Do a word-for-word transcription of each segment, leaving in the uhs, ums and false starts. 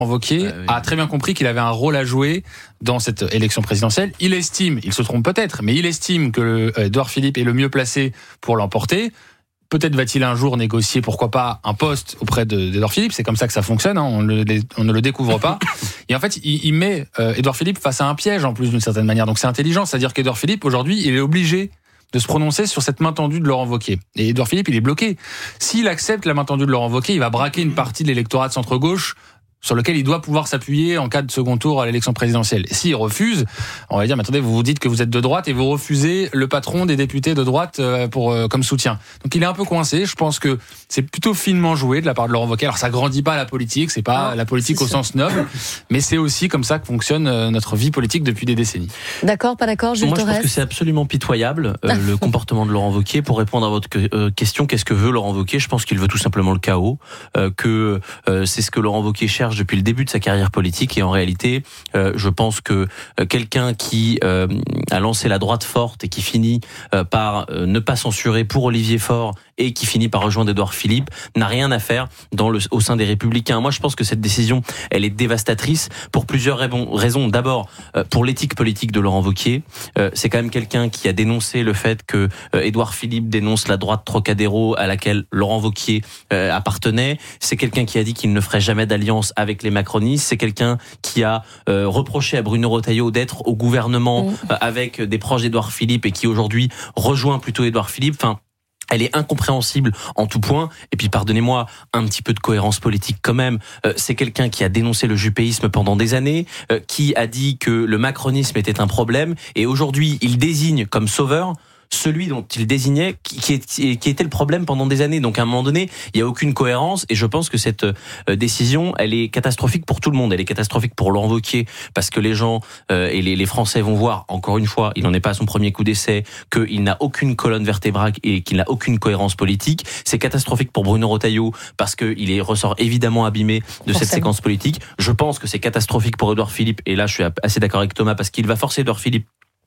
Wauquiez ouais, oui. a très bien compris qu'il avait un rôle à jouer dans cette élection présidentielle. Il estime, il se trompe peut-être, mais il estime que Édouard Philippe est le mieux placé pour l'emporter. Peut-être va-t-il un jour négocier, pourquoi pas, un poste auprès d'Édouard Philippe. C'est comme ça que ça fonctionne, hein, on, le, on ne le découvre pas. Et en fait, il, il met euh, Édouard Philippe face à un piège, en plus, d'une certaine manière. Donc c'est intelligent, c'est-à-dire qu'Édouard Philippe, aujourd'hui, il est obligé de se prononcer sur cette main tendue de Laurent Wauquiez. Et Édouard Philippe, il est bloqué. S'il accepte la main tendue de Laurent Wauquiez, il va braquer une partie de l'électorat de centre-gauche sur lequel il doit pouvoir s'appuyer en cas de second tour à l'élection présidentielle. Et s'il refuse, on va dire, mais attendez, vous vous dites que vous êtes de droite et vous refusez le patron des députés de droite pour, comme soutien. Donc il est un peu coincé. Je pense que c'est plutôt finement joué de la part de Laurent Wauquiez. Alors ça grandit pas la politique, c'est pas non, la politique au sûr. sens noble, mais c'est aussi comme ça que fonctionne notre vie politique depuis des décennies. D'accord, pas d'accord, Jules Moi, je Torres? pense que c'est absolument pitoyable, euh, le comportement de Laurent Wauquiez. Pour répondre à votre euh, question, qu'est-ce que veut Laurent Wauquiez? Je pense qu'il veut tout simplement le chaos, euh, que euh, c'est ce que Laurent Wauquiez cherche depuis le début de sa carrière politique. Et en réalité, euh, je pense que euh, quelqu'un qui euh, a lancé la droite forte et qui finit euh, par euh, ne pas censurer pour Olivier Faure et qui finit par rejoindre Édouard Philippe n'a rien à faire dans le, au sein des Républicains. Moi, je pense que cette décision, elle est dévastatrice pour plusieurs raisons. D'abord, euh, pour l'éthique politique de Laurent Wauquiez. Euh, c'est quand même quelqu'un qui a dénoncé le fait que euh, Édouard Philippe dénonce la droite Trocadéro à laquelle Laurent Wauquiez euh, appartenait. C'est quelqu'un qui a dit qu'il ne ferait jamais d'alliance avec les macronistes. C'est quelqu'un qui a euh, reproché à Bruno Retailleau d'être au gouvernement mmh. euh, avec des proches d'Édouard Philippe et qui aujourd'hui rejoint plutôt Édouard Philippe. Enfin, elle est incompréhensible en tout point. Et puis, pardonnez-moi, un petit peu de cohérence politique quand même. Euh, c'est quelqu'un qui a dénoncé le juppéisme pendant des années, euh, qui a dit que le macronisme était un problème. Et aujourd'hui, il désigne comme sauveur celui dont il désignait, qui, qui, est, qui était le problème pendant des années. Donc à un moment donné, il n'y a aucune cohérence et je pense que cette euh, décision, elle est catastrophique pour tout le monde. Elle est catastrophique pour Laurent Wauquiez parce que les gens euh, et les, les Français vont voir, encore une fois, il n'en est pas à son premier coup d'essai, qu'il n'a aucune colonne vertébrale et qu'il n'a aucune cohérence politique. C'est catastrophique pour Bruno Retailleau parce qu'il est ressort évidemment abîmé de Forcément. cette séquence politique. Je pense que c'est catastrophique pour Édouard Philippe et là je suis assez d'accord avec Thomas parce qu'il va forcer Édouard Philippe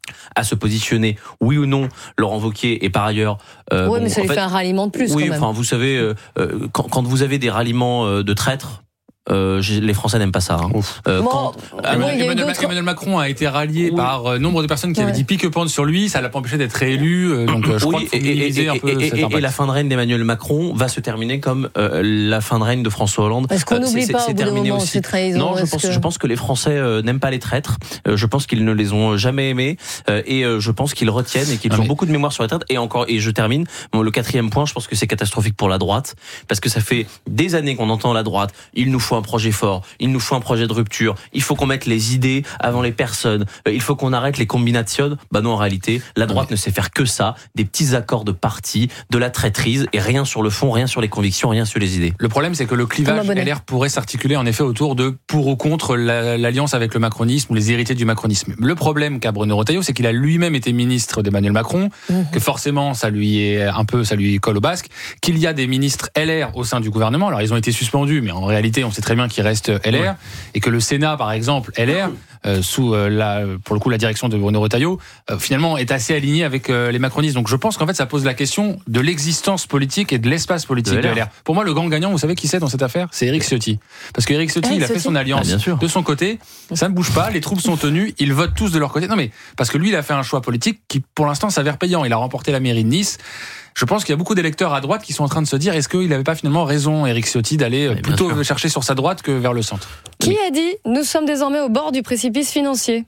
à se positionner, oui ou non, Laurent Wauquiez. Et par ailleurs... Euh, oui, bon, mais ça lui fait, fait un ralliement de plus, oui, quand même. Enfin, vous savez, euh, euh, quand, quand vous avez des ralliements euh, de traîtres, Euh, les Français n'aiment pas ça. Hein. Euh, bon, quand, ah, bon, Emmanuel, Emmanuel Macron a été rallié oui. par euh, nombre de personnes qui ouais. avaient dit pique-pente sur lui, ça l'a pas empêché d'être réélu. Euh, donc euh, je oui, crois qu'il faut un peu et, cet et, impact. et la fin de règne d'Emmanuel Macron va se terminer comme euh, la fin de règne de François Hollande. Est-ce qu'on n'oublie c'est, pas c'est au bout d'un moment aussi. ces trahisons? Non, je pense, que... je pense que les Français euh, n'aiment pas les traîtres. Euh, je pense qu'ils ne les ont jamais aimés euh, et euh, je pense qu'ils retiennent et qu'ils ah, ont mais... beaucoup de mémoire sur les traîtres. Et encore, et je termine. Bon, le quatrième point, je pense que c'est catastrophique pour la droite parce que ça fait des années qu'on entend la droite. Il nous faut un projet fort. Il nous faut un projet de rupture, il faut qu'on mette les idées avant les personnes, il faut qu'on arrête les combinations. Bah non, en réalité, la droite oui. ne sait faire que ça, des petits accords de parti, de la traîtrise et rien sur le fond, rien sur les convictions, rien sur les idées. Le problème, c'est que le clivage L R pourrait s'articuler en effet autour de pour ou contre la, l'alliance avec le macronisme ou les héritiers du macronisme. Le problème qu'a Bruno Retailleau, c'est qu'il a lui-même été ministre d'Emmanuel Macron, mmh. que forcément ça lui est un peu, ça lui colle au basque, qu'il y a des ministres L R au sein du gouvernement. Alors ils ont été suspendus, mais en réalité, on sait très bien qu'ils restent L R. Ouais. Et que le Sénat, par exemple, L R, euh, sous euh, la, pour le coup la direction de Bruno Retailleau, euh, finalement est assez aligné avec euh, les macronistes. Donc je pense qu'en fait ça pose la question de l'existence politique et de l'espace politique de, de L R. Pour moi, le grand gagnant, vous savez qui c'est dans cette affaire? C'est Éric Ciotti. Parce que Éric Ciotti, Éric il a Ciotti. fait son alliance ah, de son côté, ça ne bouge pas, les troupes sont tenues, ils votent tous de leur côté. Non mais, parce que lui, il a fait un choix politique qui, pour l'instant, s'avère payant. Il a remporté la mairie de Nice. Je pense qu'il y a beaucoup d'électeurs à droite qui sont en train de se dire est-ce qu'il n'avait pas finalement raison, Éric Ciotti, d'aller oui, plutôt sûr. chercher sur sa droite que vers le centre. Qui oui. a dit nous sommes désormais au bord du précipice financier?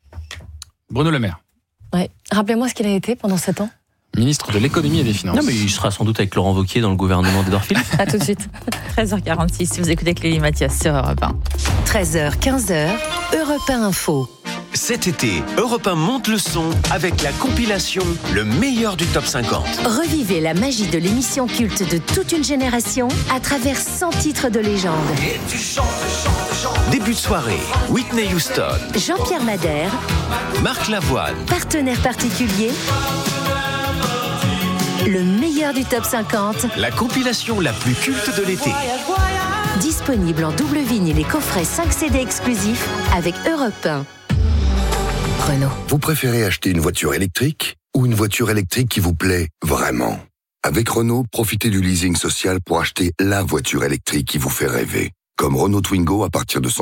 Bruno Le Maire. Ouais. Rappelez-moi ce qu'il a été pendant sept ans. Ministre de l'économie et des finances. Non mais il sera sans doute avec Laurent Wauquiez dans le gouvernement d'Édouard Philippe. À tout de suite. treize heures quarante-six, si vous écoutez Clélie Mathias sur Europe un. treize heures quinze, Europe un Info. Cet été, Europe un monte le son avec la compilation Le meilleur du top cinquante. Revivez la magie de l'émission culte de toute une génération à travers cent titres de légende. Et tu chantes, chantes, chantes. Début de soirée, Whitney Houston, Jean-Pierre Madère, Marc Lavoine, partenaire particulier. Le meilleur du top cinquante. La compilation la plus culte de l'été. Disponible en double vinyle et coffret cinq C D exclusifs avec Europe un. Renault. Vous préférez acheter une voiture électrique ou une voiture électrique qui vous plaît vraiment? Avec Renault, profitez du leasing social pour acheter la voiture électrique qui vous fait rêver. Comme Renault Twingo à partir de cent